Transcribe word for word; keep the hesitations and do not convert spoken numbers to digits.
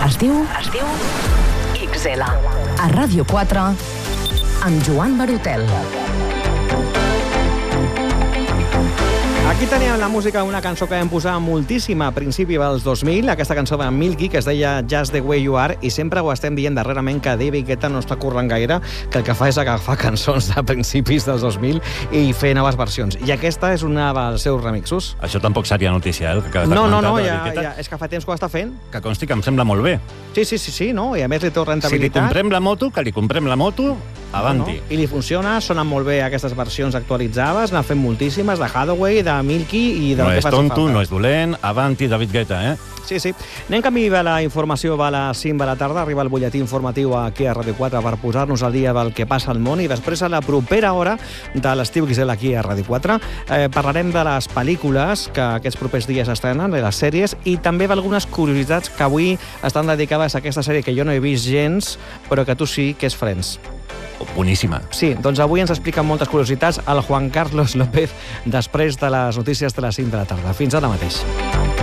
Es diu... Es diu... X L. A Ràdio quatre, amb Joan Barotel. Aquí teníem la música d'una cançó que vam posar moltíssima a principi dels dos mil, aquesta cançó de Milky, que es deia Just the Way You Are, i sempre ho estem dient darrerament que David Guetta no està currant gaire, que el que fa és agafar cançons de principis dels dos mil i fer noves versions. I aquesta és una dels seus remixos. Això tampoc seria notícia, eh? El que no, no, no, ja, ja, és que fa temps que ho està fent. Que consti que em sembla molt bé. Sí, sí, sí, sí, no? I a més li té rentabilitat. Si li comprem la moto, que li comprem la moto, avanti. No, no. I li funciona, sonen molt bé aquestes versions actualitzades, n'ha fet moltíssimes, de Hathaway, de Milky i de... No és tonto, no és dolent, avanti David Guetta, eh? Sí, sí. Anem camí de la informació a les cinc de la tarda, arriba el butlletí informatiu aquí a Ràdio quatre per posar-nos al dia del que passa al món, i després a la propera hora de l'estiu X L aquí a Ràdio quatre eh, parlarem de les pel·lícules que aquests propers dies estrenen, de les sèries, i també d'algunes curiositats que avui estan dedicades a aquesta sèrie que jo no he vist gens, però que tu sí, que és Friends. Boníssima. Sí, doncs avui ens expliquen moltes curiositats el Juan Carlos López després de les notícies de les cinc de la tarda. Fins ara mateix.